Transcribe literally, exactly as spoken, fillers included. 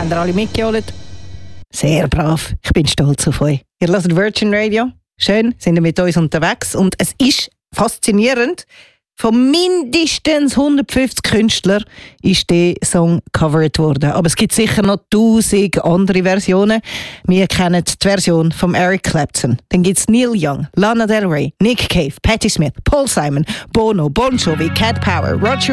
Habt ihr alle mitgeholt? Sehr brav. Ich bin stolz auf euch. Ihr hört Virgin Radio. Schön, sind ihr mit uns unterwegs. Und es ist faszinierend. Von mindestens hundertfünfzig Künstlern ist der Song covered worden. Aber es gibt sicher noch tausend andere Versionen. Wir kennen die Version von Eric Clapton. Dann gibt es Neil Young, Lana Del Rey, Nick Cave, Patti Smith, Paul Simon, Bono, Bon Jovi, Cat Power, Roger